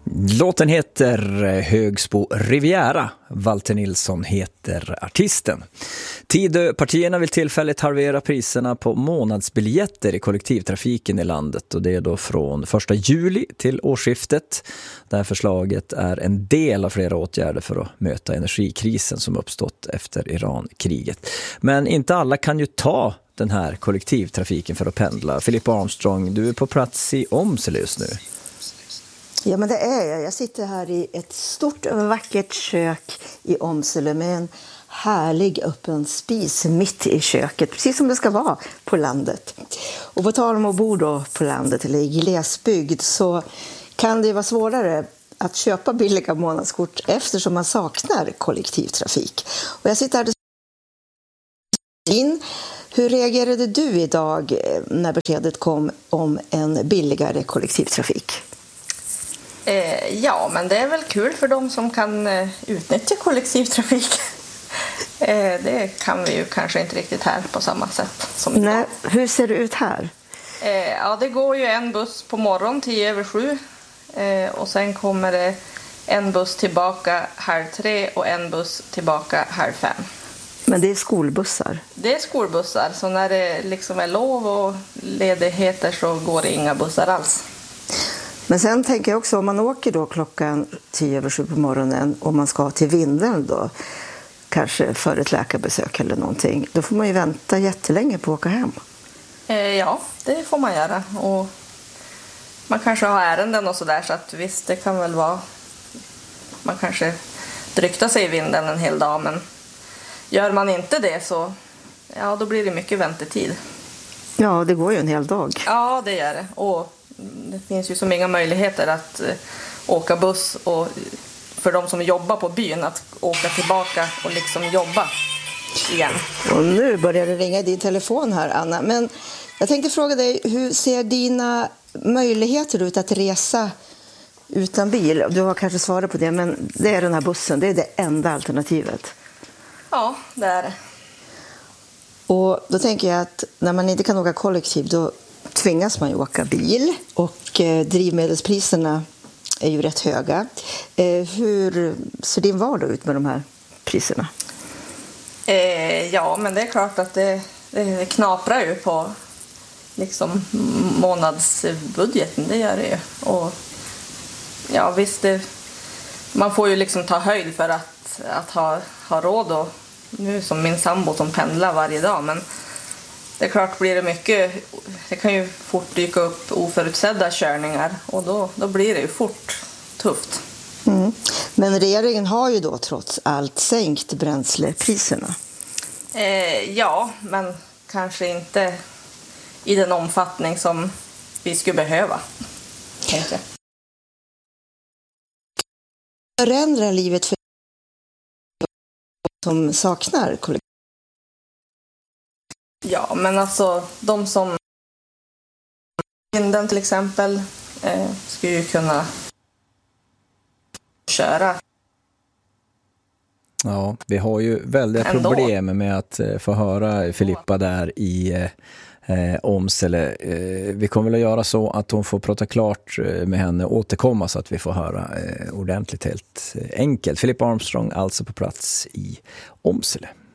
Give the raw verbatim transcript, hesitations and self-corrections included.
Låten heter Högsbo Riviera. Walter Nilsson heter artisten. Tidöpartierna vill tillfälligt halvera priserna på månadsbiljetter i kollektivtrafiken i landet, och det är då från första juli till årsskiftet. Det här förslaget är en del av flera åtgärder för att möta energikrisen som uppstått efter Iran-kriget. Men inte alla kan ju ta den här kollektivtrafiken för att pendla. Filippa Armstrong, du är på plats i Åmsele just nu. Ja, men det är jag. Jag sitter här i ett stort vackert kök i Åmsele med en härlig öppen spis mitt i köket, precis som det ska vara på landet. Och på tal om att bo då på landet eller i glesbygd så kan det vara svårare att köpa billiga månadskort eftersom man saknar kollektivtrafik. Och jag sitter här in. Hur reagerade du idag när beskedet kom om en billigare kollektivtrafik? Eh, ja, men det är väl kul för de som kan eh, utnyttja kollektivtrafik. eh, det kan vi ju kanske inte riktigt här på samma sätt som idag. Nej, hur ser det ut här? Eh, ja, det går ju en buss på morgon tio över sju. Eh, och sen kommer det en buss tillbaka halv tre och en buss tillbaka halv fem. Men det är skolbussar? Det är skolbussar, så när det liksom är lov och ledigheter så går det inga bussar alls. Men sen tänker jag också, om man åker då klockan tio över sju på morgonen och man ska till Vindeln då, kanske för ett läkarbesök eller någonting, då får man ju vänta jättelänge på att åka hem. Eh, ja, det får man göra. Och man kanske har ärenden och sådär, så att visst, det kan väl vara, man kanske dryktar sig i Vindeln en hel dag, men gör man inte det så, ja, då blir det mycket väntetid. Ja, det går ju en hel dag. Ja, det gör det. Och det finns ju så många möjligheter att eh, åka buss, och för de som jobbar på byn att åka tillbaka och liksom jobba igen. Och nu börjar det ringa i din telefon här, Anna. Men jag tänkte fråga dig, hur ser dina möjligheter ut att resa utan bil? Du har kanske svarat på det, men det är den här bussen, det är det enda alternativet. Ja, det är det. Och då tänker jag att när man inte kan åka kollektiv, då tvingas man ju åka bil, och eh, drivmedelspriserna är ju rätt höga. Eh, hur ser din vardag ut med de här priserna? Eh, ja, men det är klart att det, det knaprar ju på liksom månadsbudgeten, det gör det ju. Och ja, visst, det, man får ju liksom ta höjd för att, att ha, ha råd, och nu som min sambo som pendlar varje dag, men det är klart, blir det mycket, det kan ju fort dyka upp oförutsedda körningar, och då, då blir det ju fort tufft. Mm. Men regeringen har ju då trots allt sänkt bränslepriserna. Eh, ja, men kanske inte i den omfattning som vi skulle behöva, tänker jag. Förändrar livet för som saknar kollektiv? Ja, men alltså de som Vindeln till exempel eh, skulle ju kunna köra. Ja, vi har ju väldiga Ändå. problem med att eh, få höra Filippa där i eh, Åmsele. Eh, vi kommer väl att göra så att hon får prata klart eh, med henne och återkomma så att vi får höra eh, ordentligt, helt enkelt. Filippa Armstrong alltså på plats i Åmsele.